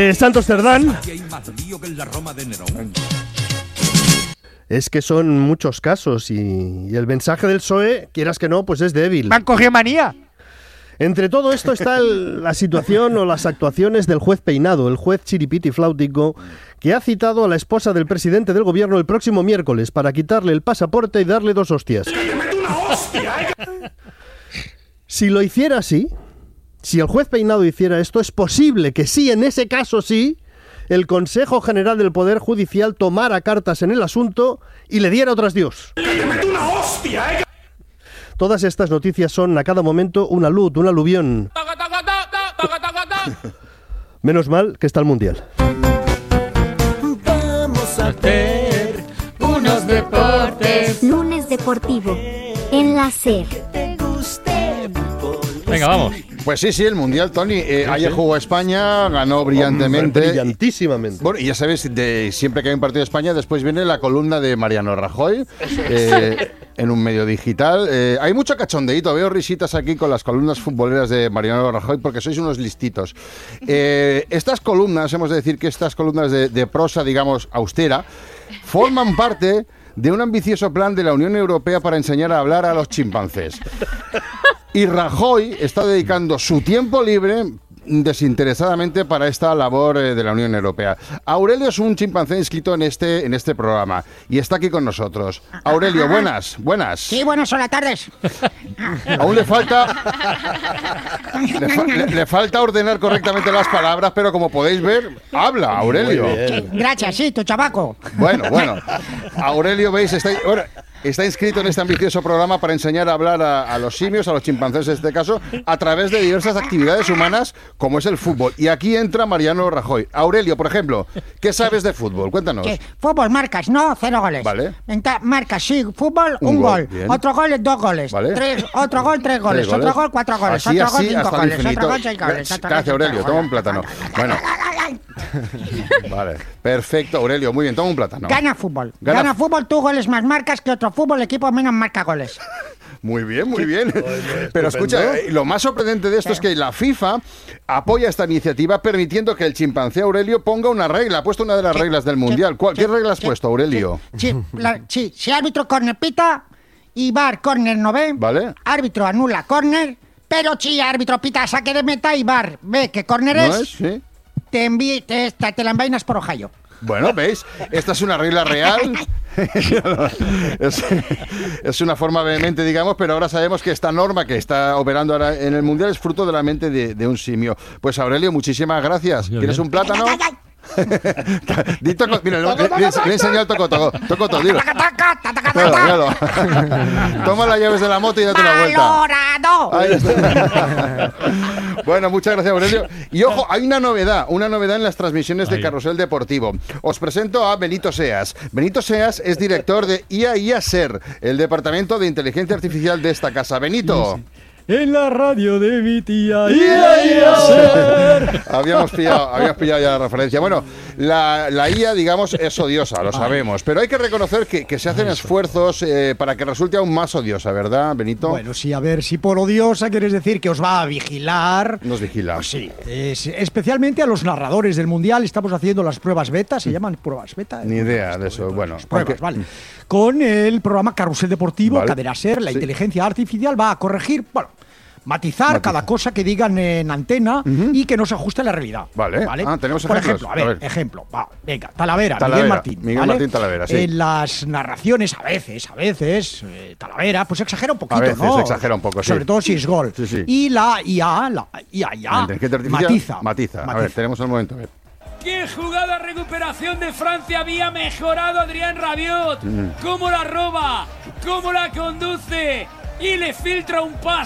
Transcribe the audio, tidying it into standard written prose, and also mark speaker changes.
Speaker 1: Santos Cerdán. Es que son muchos casos y el mensaje del PSOE, quieras que no, pues es débil.
Speaker 2: Me han cogido manía.
Speaker 1: Entre todo esto está la situación o las actuaciones del juez Peinado, el juez chiripiti flautico, que ha citado a la esposa del presidente del gobierno el próximo miércoles para quitarle el pasaporte y darle 2 hostias. Si lo hiciera así, si el juez Peinado hiciera esto, es posible que sí, en ese caso sí, el Consejo General del Poder Judicial tomara cartas en el asunto y le diera otras dios. Todas estas noticias son a cada momento una luz, un aluvión. Menos mal que está el Mundial.
Speaker 3: Vamos a hacer unos deportes.
Speaker 4: Lunes Deportivo en la SER.
Speaker 2: Venga, vamos.
Speaker 5: Pues sí, el Mundial, Tony. Ayer jugó España, ganó brillantemente.
Speaker 1: Brillantísimamente.
Speaker 5: Bueno, y ya sabes, siempre que hay un partido de España, después viene la columna de Mariano Rajoy en un medio digital. Hay mucho cachondeíto, veo risitas aquí con las columnas futboleras de Mariano Rajoy porque sois unos listitos. Estas columnas, hemos de decir que estas columnas de prosa, digamos, austera, forman parte de un ambicioso plan de la Unión Europea para enseñar a hablar a los chimpancés. Y Rajoy está dedicando su tiempo libre desinteresadamente para esta labor de la Unión Europea. Aurelio es un chimpancé inscrito en este programa y está aquí con nosotros. Aurelio, buenas.
Speaker 6: Sí, buenas, hola, tardes.
Speaker 5: Aún le falta le falta ordenar correctamente las palabras, pero como podéis ver, habla Aurelio.
Speaker 6: Gracias, sí, tu chabaco.
Speaker 5: Bueno. Aurelio, veis, está inscrito en este ambicioso programa para enseñar a hablar a los simios, a los chimpancés en este caso, a través de diversas actividades humanas como es el fútbol. Y aquí entra Mariano Rajoy. Aurelio, por ejemplo, ¿qué sabes de fútbol? Cuéntanos.
Speaker 6: Fútbol, marcas, no, 0 goles.
Speaker 5: Vale.
Speaker 6: Marcas, sí, fútbol, un gol.
Speaker 5: Bien.
Speaker 6: Otro gol, 2 goles.
Speaker 5: Vale.
Speaker 6: Otro gol, 3 goles. Otro gol, 4 goles.
Speaker 5: Así,
Speaker 6: otro gol, 5
Speaker 5: hasta
Speaker 6: goles.
Speaker 5: el infinito.
Speaker 6: Otro gol, 6 goles.
Speaker 5: Gracias, Aurelio. Toma un plátano. Bueno. Vale. Perfecto, Aurelio. Muy bien, toma un plátano.
Speaker 6: Gana fútbol. Gana fútbol, tú goles más marcas que otro fútbol, equipo menos marca goles.
Speaker 5: Muy bien. Pero escucha, lo más sorprendente de esto es que la FIFA apoya esta iniciativa permitiendo que el chimpancé Aurelio ponga una regla. Ha puesto una de las reglas del Mundial. ¿Qué regla has puesto, Aurelio?
Speaker 6: Sí, si árbitro córner pita y VAR córner no ve,
Speaker 5: ¿vale?
Speaker 6: Árbitro anula córner, pero si árbitro pita saque de meta y VAR ve que córner
Speaker 5: ¿No
Speaker 6: es,
Speaker 5: ¿sí?
Speaker 6: te la envainas por Ohio.
Speaker 5: Bueno, ¿veis? Esta es una regla real. Es una forma vehemente, digamos, pero ahora sabemos que esta norma que está operando ahora en el Mundial es fruto de la mente de un simio. Pues Aurelio, muchísimas gracias. ¿Quieres un plátano? Mira, le he enseñado el tocoto, dilo. Toma las llaves de la moto y date una vuelta. Ahí está. Bueno, muchas gracias, Aurelio. Y ojo, hay una novedad en las transmisiones de Carrusel Deportivo. Os presento a Benito Seas. Benito Seas es director de IA SER, el departamento de inteligencia artificial de esta casa. Benito.
Speaker 7: En la radio de mi tía.
Speaker 5: Habíamos pillado ya la referencia. Bueno, la IA, digamos, es odiosa, lo sabemos. Pero hay que reconocer que se hacen esfuerzos para que resulte aún más odiosa, ¿verdad, Benito?
Speaker 7: Bueno, sí, a ver, si por odiosa quieres decir que os va a vigilar.
Speaker 5: Nos vigila.
Speaker 7: Pues sí, especialmente a los narradores del Mundial. Estamos haciendo las pruebas beta, ¿se llaman pruebas beta?
Speaker 5: Ni idea de eso, bueno.
Speaker 7: Pruebas, vale. Con el programa Carrusel Deportivo,
Speaker 5: vale.
Speaker 7: Cadena SER, la inteligencia artificial va a corregir, matizar cada cosa que digan en antena y que no se ajuste a la realidad.
Speaker 5: Vale. Tenemos
Speaker 7: por
Speaker 5: ejemplos.
Speaker 7: ejemplo, ejemplo. Venga, Talavera, Miguel Martín.
Speaker 5: Miguel Martín Talavera, sí.
Speaker 7: En las narraciones, a veces, Talavera, pues exagera un poquito,
Speaker 5: a veces,
Speaker 7: ¿no?
Speaker 5: exagera un poco, sí.
Speaker 7: Sobre todo si es gol.
Speaker 5: Sí.
Speaker 7: Y la IA matiza.
Speaker 5: A ver, tenemos el momento, a ver.
Speaker 8: ¡Qué jugada recuperación de Francia! Había mejorado Adrien Rabiot. ¿Cómo la roba? ¿Cómo la conduce? Y le filtra un pase.